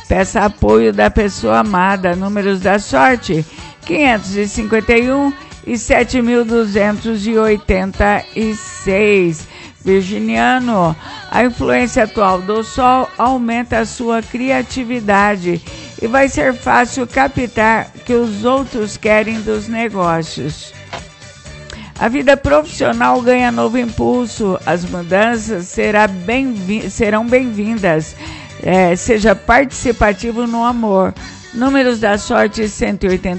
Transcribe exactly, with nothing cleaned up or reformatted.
Peça apoio da pessoa amada. Números da sorte: quinhentos e cinquenta e um e sete mil duzentos e oitenta e seis. Virginiano, a influência atual do Sol aumenta a sua criatividade e vai ser fácil captar o que os outros querem dos negócios. A vida profissional ganha novo impulso, as mudanças será bem, serão bem-vindas. É, seja participativo no amor. Números da sorte: cento e oitenta